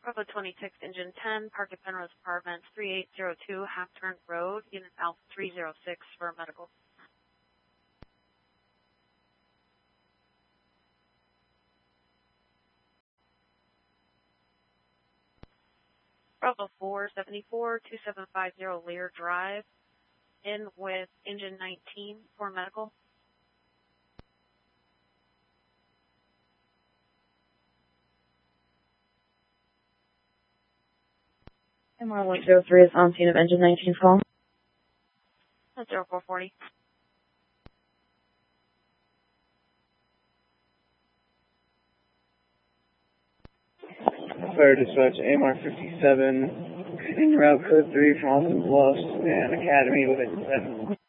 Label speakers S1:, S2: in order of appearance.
S1: Bravo 26, Engine 10, Park at Penrose Apartments, 3802 Half Turn Road, Unit Alpha 306 for medical. Bravo 474, 2750 Lear Drive, in with Engine 19 for medical.
S2: MR 103 is on scene of Engine 19's call.
S1: That's 0440.
S3: Fire dispatch, AMR 57, in route code 3 from Austin Bluffs and Academy with 7.